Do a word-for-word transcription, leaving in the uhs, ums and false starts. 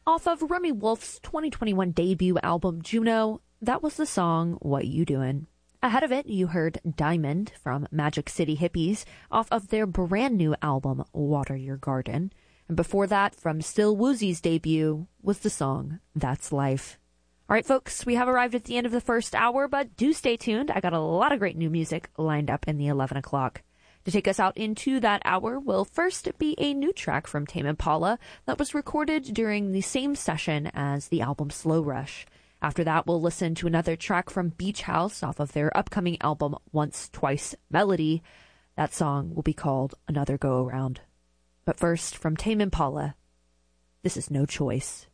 Off of Remy Wolf's twenty twenty-one debut album, Juno, that was the song What You Doin'. Ahead of it, you heard Diamond from Magic City Hippies off of their brand new album, Water Your Garden. And before that, from Still Woozy's debut, was the song That's Life. All right, folks, we have arrived at the end of the first hour, but do stay tuned. I got a lot of great new music lined up in the eleven o'clock. To take us out into that hour will first be a new track from Tame Impala that was recorded during the same session as the album Slow Rush. After that, we'll listen to another track from Beach House off of their upcoming album Once, Twice, Melody. That song will be called Another Go Around. But first, from Tame Impala, this is No Choice.